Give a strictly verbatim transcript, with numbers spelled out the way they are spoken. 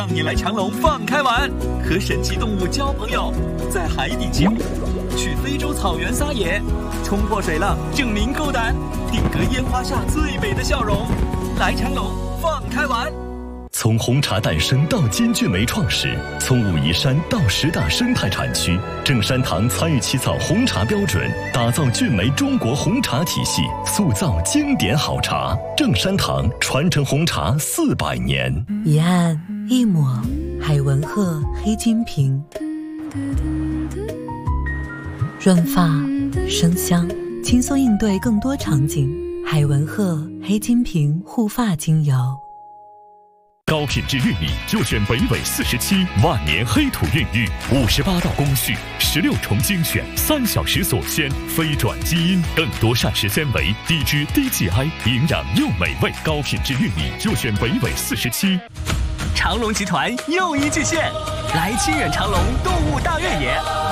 让你来长隆放开玩，和神奇动物交朋友，在海底起舞，去非洲草原撒野，冲破水浪证明够胆，定格烟花下最美的笑容。来长隆放开玩。 从红茶诞生到金骏眉创始，从武夷山到十大生态产区，正山堂参与起草红茶标准，打造骏眉中国红茶体系，塑造经典好茶。正山堂传承红茶四百年。 一按一抹，海文鹤黑金瓶，润发生香，轻松应对更多场景。海文鹤黑金瓶护发精油。 高品质玉米就选北纬四十七万年黑土孕育，五十八道工序，十六重精选，三小时锁鲜，非转基因，更多膳食纤维，低脂低 G I， 营养又美味。高品质玉米就选北纬四十七。 长隆集团又一巨献，来清远长隆动物大越野。